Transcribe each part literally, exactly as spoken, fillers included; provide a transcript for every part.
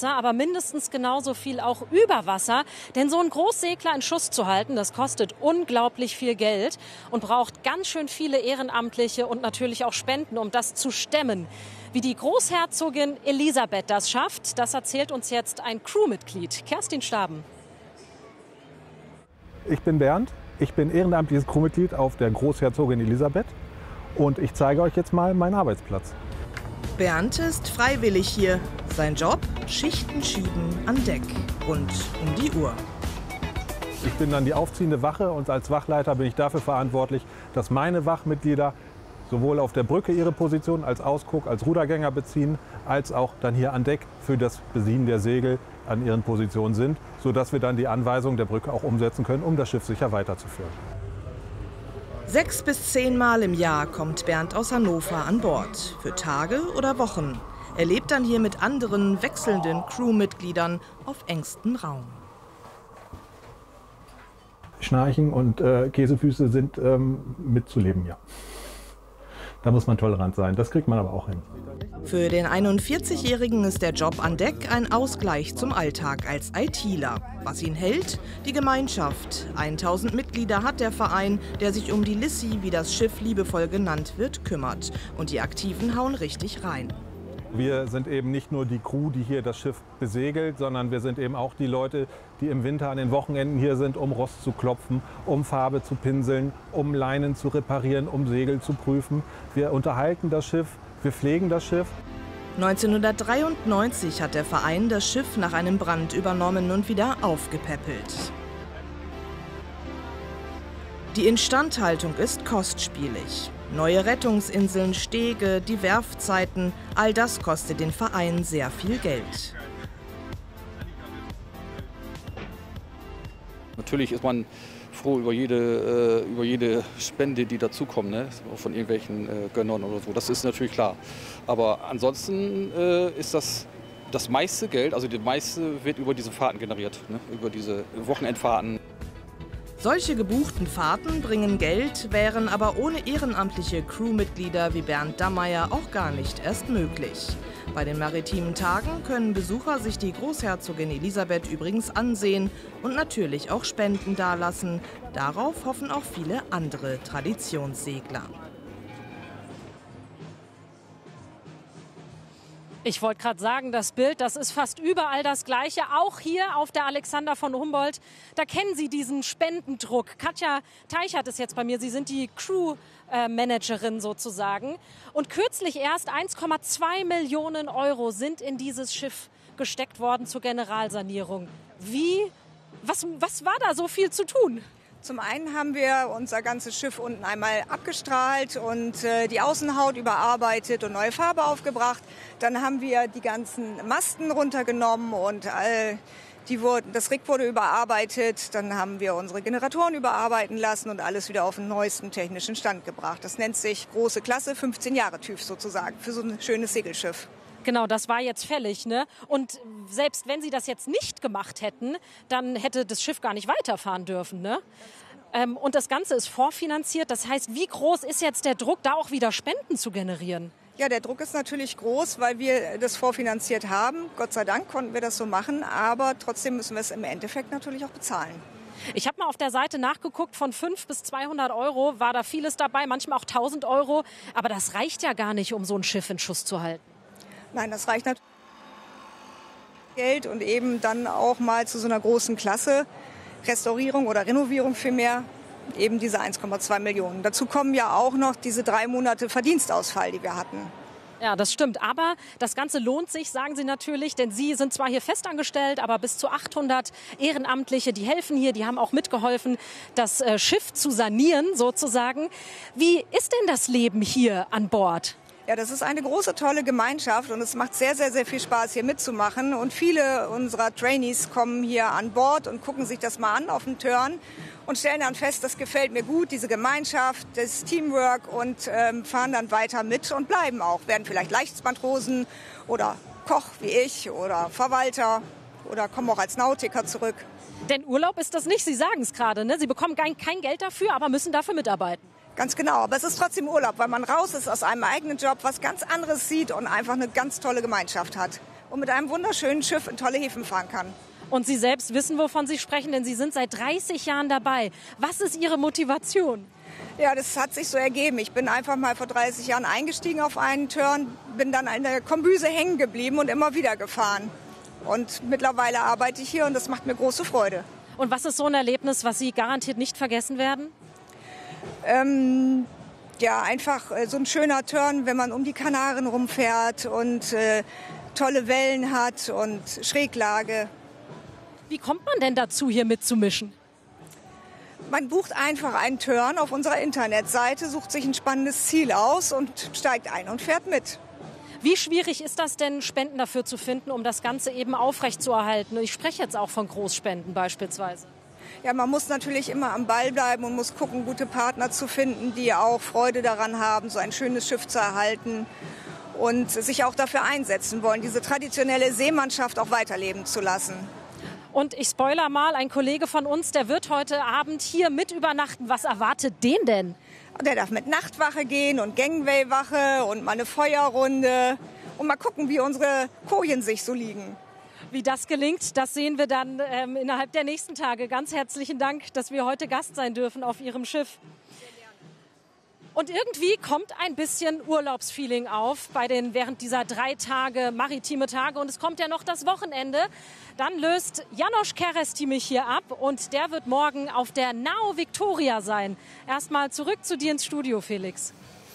Wasser, aber mindestens genauso viel auch über Wasser. Denn so einen Großsegler in Schuss zu halten, das kostet unglaublich viel Geld und braucht ganz schön viele Ehrenamtliche und natürlich auch Spenden, um das zu stemmen. Wie die Großherzogin Elisabeth das schafft, das erzählt uns jetzt ein Crewmitglied, Kerstin Staben. Ich bin Bernd, ich bin ehrenamtliches Crewmitglied auf der Großherzogin Elisabeth und ich zeige euch jetzt mal meinen Arbeitsplatz. Bernd ist freiwillig hier. Sein Job? Schichten schieben an Deck, rund um die Uhr. Ich bin dann die aufziehende Wache und als Wachleiter bin ich dafür verantwortlich, dass meine Wachmitglieder sowohl auf der Brücke ihre Position als Ausguck, als Rudergänger beziehen, als auch dann hier an Deck für das Besienen der Segel an ihren Positionen sind, sodass wir dann die Anweisung der Brücke auch umsetzen können, um das Schiff sicher weiterzuführen. Sechs bis zehn Mal im Jahr kommt Bernd aus Hannover an Bord, für Tage oder Wochen. Er lebt dann hier mit anderen wechselnden Crewmitgliedern auf engstem Raum. Schnarchen und äh, Käsefüße sind ähm, mitzuleben, ja. Da muss man tolerant sein, das kriegt man aber auch hin. Für den einundvierzigjährigen ist der Job an Deck ein Ausgleich zum Alltag als ITler. Was ihn hält? Die Gemeinschaft. tausend Mitglieder hat der Verein, der sich um die Lissi, wie das Schiff liebevoll genannt wird, kümmert. Und die Aktiven hauen richtig rein. Wir sind eben nicht nur die Crew, die hier das Schiff besegelt, sondern wir sind eben auch die Leute, die im Winter an den Wochenenden hier sind, um Rost zu klopfen, um Farbe zu pinseln, um Leinen zu reparieren, um Segel zu prüfen. Wir unterhalten das Schiff, wir pflegen das Schiff. neunzehnhundertdreiundneunzig hat der Verein das Schiff nach einem Brand übernommen und wieder aufgepäppelt. Die Instandhaltung ist kostspielig. Neue Rettungsinseln, Stege, die Werftzeiten, all das kostet den Verein sehr viel Geld. Natürlich ist man froh über jede, äh, über jede Spende, die dazukommt, ne? Von irgendwelchen äh, Gönnern oder so. Das ist natürlich klar. Aber ansonsten äh, ist das das meiste Geld, also das meiste wird über diese Fahrten generiert, ne? Über diese Wochenendfahrten. Solche gebuchten Fahrten bringen Geld, wären aber ohne ehrenamtliche Crewmitglieder wie Bernd Dammeyer auch gar nicht erst möglich. Bei den maritimen Tagen können Besucher sich die Großherzogin Elisabeth übrigens ansehen und natürlich auch Spenden dalassen. Darauf hoffen auch viele andere Traditionssegler. Ich wollte gerade sagen, das Bild, das ist fast überall das Gleiche. Auch hier auf der Alexander von Humboldt, da kennen Sie diesen Spendendruck. Katja Teichert ist jetzt bei mir. Sie sind die Crew-Managerin sozusagen. Und kürzlich erst eins Komma zwei Millionen Euro sind in dieses Schiff gesteckt worden zur Generalsanierung. Wie, was, was war da so viel zu tun? Zum einen haben wir unser ganzes Schiff unten einmal abgestrahlt und äh, die Außenhaut überarbeitet und neue Farbe aufgebracht. Dann haben wir die ganzen Masten runtergenommen und äh, die wurden, das Rig wurde überarbeitet. Dann haben wir unsere Generatoren überarbeiten lassen und alles wieder auf den neuesten technischen Stand gebracht. Das nennt sich große Klasse, fünfzehn Jahre TÜV sozusagen, für so ein schönes Segelschiff. Genau, das war jetzt fällig, ne? Und selbst wenn Sie das jetzt nicht gemacht hätten, dann hätte das Schiff gar nicht weiterfahren dürfen, ne? Ähm, und das Ganze ist vorfinanziert. Das heißt, wie groß ist jetzt der Druck, da auch wieder Spenden zu generieren? Ja, der Druck ist natürlich groß, weil wir das vorfinanziert haben. Gott sei Dank konnten wir das so machen, aber trotzdem müssen wir es im Endeffekt natürlich auch bezahlen. Ich habe mal auf der Seite nachgeguckt, von fünf bis zweihundert Euro war da vieles dabei, manchmal auch tausend Euro. Aber das reicht ja gar nicht, um so ein Schiff in Schuss zu halten. Nein, das reicht natürlich Geld und eben dann auch mal zu so einer großen Klasse, Restaurierung oder Renovierung vielmehr, eben diese eins Komma zwei Millionen. Dazu kommen ja auch noch diese drei Monate Verdienstausfall, die wir hatten. Ja, das stimmt. Aber das Ganze lohnt sich, sagen Sie natürlich, denn Sie sind zwar hier festangestellt, aber bis zu achthundert Ehrenamtliche, die helfen hier, die haben auch mitgeholfen, das äh, Schiff zu sanieren sozusagen. Wie ist denn das Leben hier an Bord? Ja, das ist eine große, tolle Gemeinschaft und es macht sehr, sehr, sehr viel Spaß, hier mitzumachen. Und viele unserer Trainees kommen hier an Bord und gucken sich das mal an auf dem Turn und stellen dann fest, das gefällt mir gut, diese Gemeinschaft, das Teamwork und ähm, fahren dann weiter mit und bleiben auch. Werden vielleicht Leichtmatrosen oder Koch wie ich oder Verwalter oder kommen auch als Nautiker zurück. Denn Urlaub ist das nicht, Sie sagen es gerade, ne? Sie bekommen kein, kein Geld dafür, aber müssen dafür mitarbeiten. Ganz genau, aber es ist trotzdem Urlaub, weil man raus ist aus einem eigenen Job, was ganz anderes sieht und einfach eine ganz tolle Gemeinschaft hat. und mit einem wunderschönen Schiff in tolle Häfen fahren kann. Und Sie selbst wissen, wovon Sie sprechen, denn Sie sind seit dreißig Jahren dabei. Was ist Ihre Motivation? Ja, das hat sich so ergeben. Ich bin einfach mal vor dreißig Jahren eingestiegen auf einen Turn, bin dann an der Kombüse hängen geblieben und immer wieder gefahren. Und mittlerweile arbeite ich hier und das macht mir große Freude. Und was ist so ein Erlebnis, was Sie garantiert nicht vergessen werden? Ähm, ja, einfach äh, so ein schöner Turn, wenn man um die Kanaren rumfährt und äh, tolle Wellen hat und Schräglage. Wie kommt man denn dazu, hier mitzumischen? Man bucht einfach einen Turn auf unserer Internetseite, sucht sich ein spannendes Ziel aus und steigt ein und fährt mit. Wie schwierig ist das denn, Spenden dafür zu finden, um das Ganze eben aufrechtzuerhalten? Ich spreche jetzt auch von Großspenden beispielsweise. Ja, man muss natürlich immer am Ball bleiben und muss gucken, gute Partner zu finden, die auch Freude daran haben, so ein schönes Schiff zu erhalten und sich auch dafür einsetzen wollen, diese traditionelle Seemannschaft auch weiterleben zu lassen. Und ich spoiler mal, ein Kollege von uns, der wird heute Abend hier mit übernachten. Was erwartet den denn? Der darf mit Nachtwache gehen und Gangway-Wache und mal eine Feuerrunde und mal gucken, wie unsere Kojen sich so liegen. Wie das gelingt, das sehen wir dann ähm, innerhalb der nächsten Tage. Ganz herzlichen Dank, dass wir heute Gast sein dürfen auf Ihrem Schiff. Und irgendwie kommt ein bisschen Urlaubsfeeling auf bei den während dieser drei Tage maritime Tage. Und es kommt ja noch das Wochenende. Dann löst János Kereszti mich hier ab und der wird morgen auf der Nao Victoria sein. Erstmal zurück zu dir ins Studio, Felix.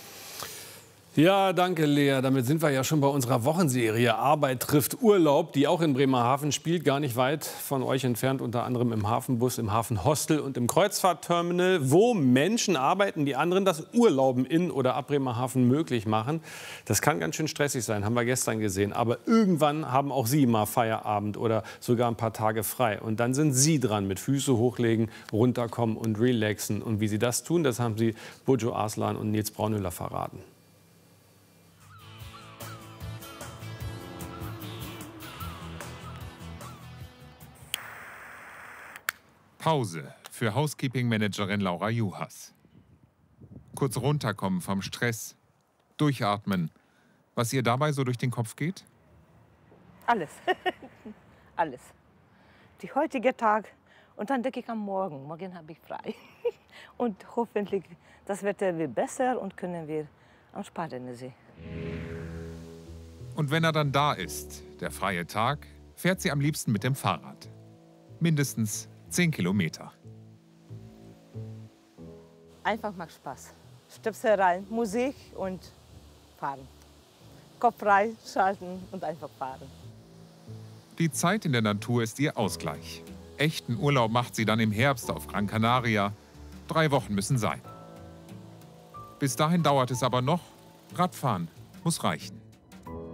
Ja, danke, Lea. Damit sind wir ja schon bei unserer Wochenserie Arbeit trifft Urlaub, die auch in Bremerhaven spielt, gar nicht weit von euch entfernt, unter anderem im Hafenbus, im Hafenhostel und im Kreuzfahrtterminal, wo Menschen arbeiten, die anderen das Urlauben in oder ab Bremerhaven möglich machen. Das kann ganz schön stressig sein, haben wir gestern gesehen. Aber irgendwann haben auch Sie mal Feierabend oder sogar ein paar Tage frei. Und dann sind Sie dran mit Füße hochlegen, runterkommen und relaxen. Und wie Sie das tun, das haben Sie Burcu Arslan und Nils Braunöller verraten. Pause für Housekeeping-Managerin Laura Juhas. Kurz runterkommen vom Stress, durchatmen. Was ihr dabei so durch den Kopf geht? Alles. Alles. Der heutige Tag und dann denke ich am Morgen. Morgen habe ich frei. Und hoffentlich das Wetter wird besser und können wir am Spadensee. Und wenn er dann da ist, der freie Tag, fährt sie am liebsten mit dem Fahrrad. Mindestens zehn Kilometer. Einfach macht Spaß. Stöpsel rein, Musik und fahren. Kopf frei, schalten und einfach fahren. Die Zeit in der Natur ist ihr Ausgleich. Echten Urlaub macht sie dann im Herbst auf Gran Canaria. Drei Wochen müssen sein. Bis dahin dauert es aber noch. Radfahren muss reichen.